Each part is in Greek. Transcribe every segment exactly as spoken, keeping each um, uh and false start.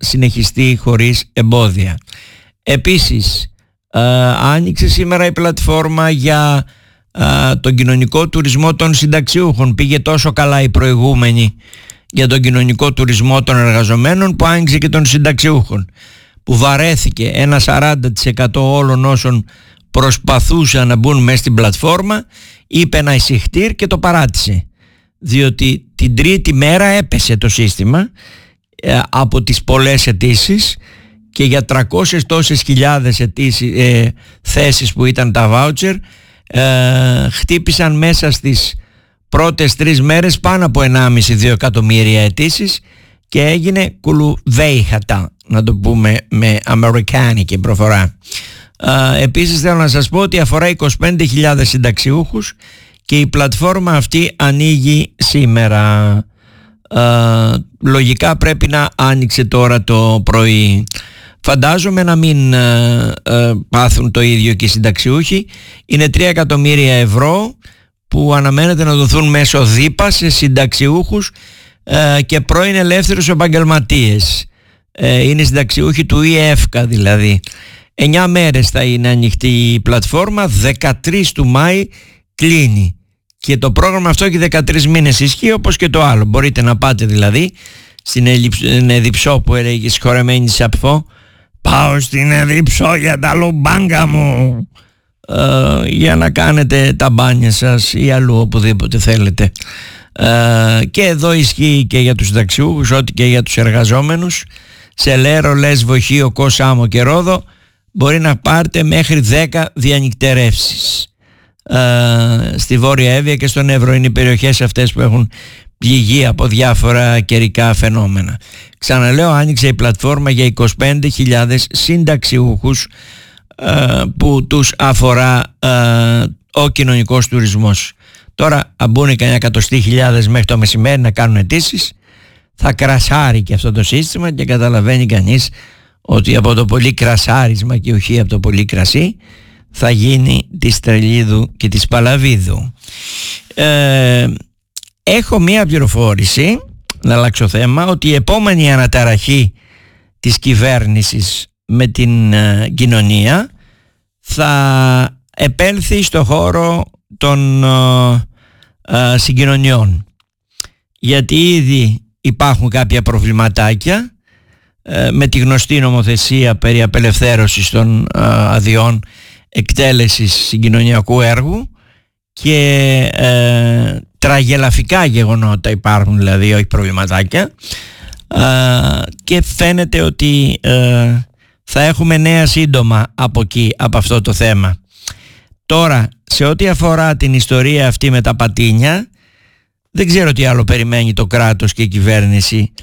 συνεχιστεί χωρίς εμπόδια. Επίσης, ε, άνοιξε σήμερα η πλατφόρμα για ε, τον κοινωνικό τουρισμό των συνταξιούχων. Πήγε τόσο καλά η προηγούμενη για τον κοινωνικό τουρισμό των εργαζομένων που άνοιξε και των συνταξιούχων, που βαρέθηκε ένα σαράντα τοις εκατό όλων όσων προσπαθούσαν να μπουν μέσα στην πλατφόρμα, είπε ένα εισιχτήρ και το παράτησε, διότι την τρίτη μέρα έπεσε το σύστημα ε, από τις πολλές αιτήσεις, και για τριακόσιες τόσες χιλιάδες αιτήσεις, ε, θέσεις που ήταν τα βάουτσερ, ε, χτύπησαν μέσα στις πρώτες τρεις μέρες πάνω από ενάμιση με δύο εκατομμύρια αιτήσεις και έγινε κουλουβέιχατα, να το πούμε με αμερικάνικη προφορά. Ε, επίσης θέλω να σας πω ότι αφορά είκοσι πέντε χιλιάδες συνταξιούχους και η πλατφόρμα αυτή ανοίγει σήμερα. Ε, λογικά πρέπει να άνοιξε τώρα το πρωί. Φαντάζομαι να μην ε, ε, πάθουν το ίδιο και οι συνταξιούχοι. Είναι τρία εκατομμύρια ευρώ που αναμένεται να δοθούν μέσω ΔΥΠΑ σε συνταξιούχους ε, και πρώην ελεύθερους επαγγελματίες. Ε, είναι συνταξιούχοι του ΙΕΦΚΑ δηλαδή. εννιά μέρες θα είναι ανοιχτή η πλατφόρμα, δεκατρείς του Μάη κλείνει. Και το πρόγραμμα αυτό έχει δεκατρείς μήνες ισχύει, όπως και το άλλο. Μπορείτε να πάτε δηλαδή στην Εδιψό που έλεγε συγχωρεμένη Σαπφό, πάω στην Εδιψό για τα λουμπάγκα μου, ε, για να κάνετε τα μπάνια σας ή αλλού οπουδήποτε θέλετε. Ε, και εδώ ισχύει και για τους συνταξιούχους ό,τι και για τους εργαζόμενους. Σε Λέρο, Λέσβο, Χίο, Κο, Σάμο και Ρόδο μπορεί να πάρετε μέχρι δέκα διανυκτερεύσεις. Uh, στη Βόρεια Εύβοια και στον Εύρο είναι οι περιοχές αυτές που έχουν πληγεί από διάφορα καιρικά φαινόμενα. Ξαναλέω, άνοιξε η πλατφόρμα για είκοσι πέντε χιλιάδες συνταξιούχους uh, που τους αφορά uh, ο κοινωνικός τουρισμός. Τώρα αν μπουν κανένα εκατοστή χιλιάδες μέχρι το μεσημέρι να κάνουν αιτήσεις, θα κρασάρει και αυτό το σύστημα και καταλαβαίνει κανείς ότι από το πολύ κρασάρισμα και όχι από το πολύ κρασί θα γίνει της Τρελίδου και της Παλαβίδου. Ε, έχω μία πληροφόρηση, να αλλάξω θέμα, ότι η επόμενη αναταραχή της κυβέρνησης με την ε, κοινωνία θα επέλθει στο χώρο των ε, ε, συγκοινωνιών, γιατί ήδη υπάρχουν κάποια προβληματάκια ε, με τη γνωστή νομοθεσία περί απελευθέρωσης των ε, αδειών εκτέλεσης συγκοινωνιακού έργου και ε, τραγελαφικά γεγονότα υπάρχουν, δηλαδή όχι προβληματάκια, ε, και φαίνεται ότι ε, θα έχουμε νέα σύντομα από εκεί, από αυτό το θέμα. Τώρα, σε ό,τι αφορά την ιστορία αυτή με τα πατίνια, δεν ξέρω τι άλλο περιμένει το κράτος και η κυβέρνηση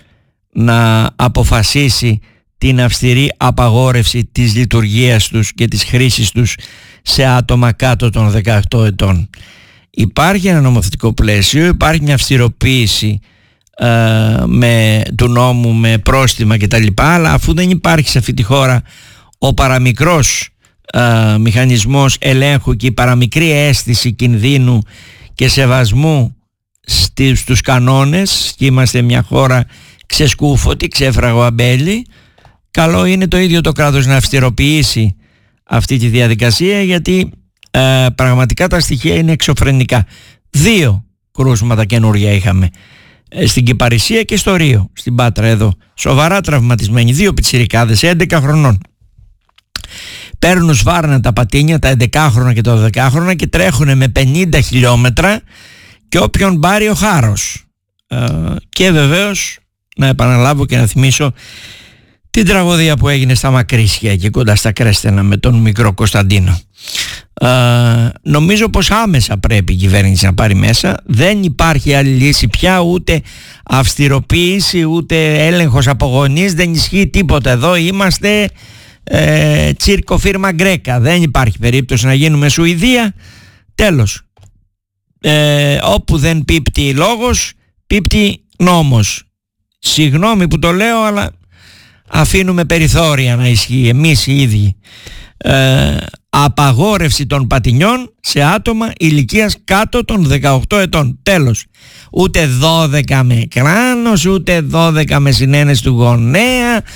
να αποφασίσει την αυστηρή απαγόρευση της λειτουργίας τους και της χρήσης τους σε άτομα κάτω των δεκαοκτώ ετών. Υπάρχει ένα νομοθετικό πλαίσιο, υπάρχει μια αυστηροποίηση ε, με, του νόμου με πρόστιμα κτλ, αλλά αφού δεν υπάρχει σε αυτή τη χώρα ο παραμικρός ε, μηχανισμός ελέγχου και η παραμικρή αίσθηση κινδύνου και σεβασμού στις, στους κανόνες, και είμαστε μια χώρα ξεσκούφωτη, ξέφραγο αμπέλι, καλό είναι το ίδιο το κράτος να αυστηροποιήσει αυτή τη διαδικασία, γιατί ε, πραγματικά τα στοιχεία είναι εξωφρενικά. Δύο κρούσματα καινούργια είχαμε ε, στην Κυπαρισία και στο Ρίο, στην Πάτρα εδώ, σοβαρά τραυματισμένοι, δύο πιτσιρικάδες έντεκα χρονών. Παίρνουν σβάρνα τα πατίνια, τα έντεκάχρονα και τα δωδεκάχρονα, και τρέχουν με πενήντα χιλιόμετρα και όποιον πάρει ο χάρος. Ε, και βεβαίως να επαναλάβω και να θυμίσω την τραγωδία που έγινε στα Μακρύσια και κοντά στα Κρέστενα με τον μικρό Κωνσταντίνο. Ε, νομίζω πως άμεσα πρέπει η κυβέρνηση να πάρει μέσα. Δεν υπάρχει άλλη λύση πια, ούτε αυστηροποίηση ούτε έλεγχος από γονείς, δεν ισχύει τίποτα. Εδώ είμαστε ε, τσίρκο φίρμα γκρέκα, δεν υπάρχει περίπτωση να γίνουμε Σουηδία. Τέλος. Ε, όπου δεν πίπτει λόγος, πίπτει νόμος. Συγγνώμη που το λέω, αλλά αφήνουμε περιθώρια να ισχύει εμείς οι ίδιοι. Ε, απαγόρευση των πατινιών σε άτομα ηλικίας κάτω των δεκαοκτώ ετών. Τέλος. Ούτε δώδεκα με κράνος, ούτε δώδεκα με συνένεση του γονέα,